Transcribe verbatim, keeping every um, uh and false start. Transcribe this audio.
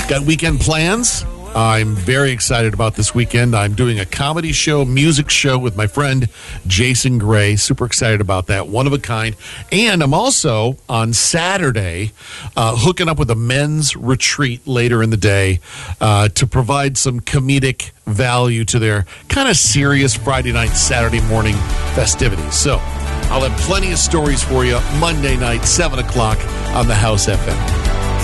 Got weekend plans? I'm very excited about this weekend. I'm doing a comedy show, music show with my friend Jason Gray. Super excited about that. One of a kind. And I'm also on Saturday uh, hooking up with a men's retreat later in the day uh, to provide some comedic value to their kind of serious Friday night, Saturday morning festivities. So I'll have plenty of stories for you Monday night, seven o'clock on the House F M.